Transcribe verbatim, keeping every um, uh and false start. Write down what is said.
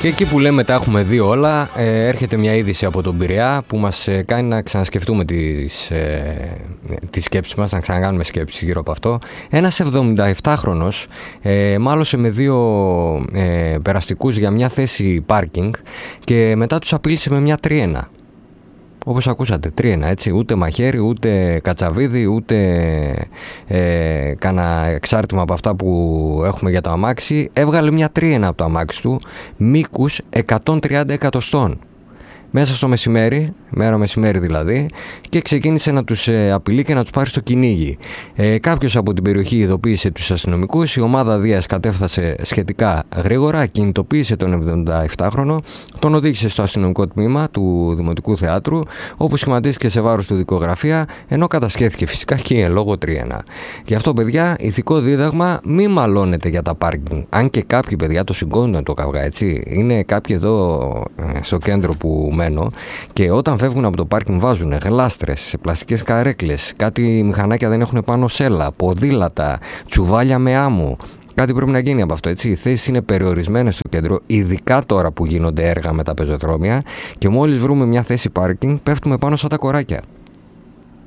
Και εκεί που λέμε τα έχουμε δει όλα, ε, έρχεται μια είδηση από τον Πειραιά που μας ε, κάνει να ξανασκεφτούμε τις, ε, τις σκέψεις μας, να ξανακάνουμε σκέψεις γύρω από αυτό. Ένας εβδομηνταεπτάχρονος ε, μάλωσε με δύο ε, περαστικούς για μια θέση πάρκινγκ και μετά τους απείλησε με μια τριένα. Όπως ακούσατε, τρίενα, έτσι, ούτε μαχαίρι, ούτε κατσαβίδι, ούτε ε, κανένα εξάρτημα από αυτά που έχουμε για το αμάξι. Έβγαλε μια τρίενα από το αμάξι του, μήκους εκατόν τριάντα εκατοστών. Μέσα στο μεσημέρι, μέρα μεσημέρι δηλαδή, και ξεκίνησε να τους ε, απειλεί και να τους πάρει στο κυνήγι. Ε, κάποιος από την περιοχή ειδοποίησε τους αστυνομικούς, η ομάδα Δίας κατέφθασε σχετικά γρήγορα, κινητοποίησε τον εβδομηνταεπτάχρονο, τον οδήγησε στο αστυνομικό τμήμα του Δημοτικού Θεάτρου, όπου σχηματίστηκε σε βάρος του δικογραφία, ενώ κατασχέθηκε φυσικά και η εν λόγω τρίενα. Γι' αυτό, παιδιά, ηθικό δίδαγμα, μη μαλώνετε για τα πάρκινγκ. Αν και κάποιοι παιδιά το συγκώνουν το καυγά, έτσι. Είναι κάποιοι εδώ ε, στο κέντρο που μένω και όταν φεύγουν από το πάρκινγκ βάζουν γλάστρες, πλαστικές καρέκλες, κάτι μηχανάκια δεν έχουν πάνω σέλα, ποδήλατα, τσουβάλια με άμμο. Κάτι πρέπει να γίνει από αυτό, έτσι. Οι θέσεις είναι περιορισμένες στο κέντρο, ειδικά τώρα που γίνονται έργα με τα πεζοδρόμια, και μόλις βρούμε μια θέση πάρκινγκ πέφτουμε πάνω σαν τα κοράκια.